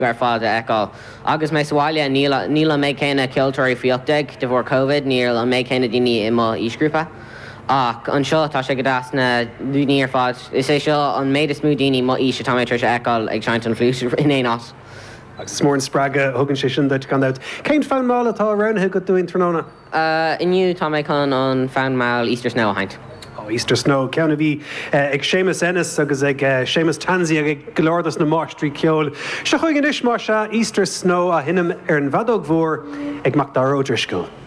gar fád eáil. Agus mé sáile níla méid céine ceoltóirí fiochtteag de bhór COVID níl an méid céine daoine i má ísgrúpa. Ach an seo tá sé go dáas na dúní ar fád. Is é seo an méid is smú daoine má ís tá méid eáil ag seint an flús in éás. Agus mór an sppraga thugann sé sin deit gan out. Céint fan mála tá roinnithe go dúin tróna? Inniu tá méid chun an fan máil Easter Snow haint. Easter Snow, ceanna bhí ag Seamus Ennis agus ag Seamus Tansey ag golódas na máistrí ceol. Se chuig an is mar se Easter Snow a hinnim ar an bhadóg mhór ag Macdá Roadriscoil.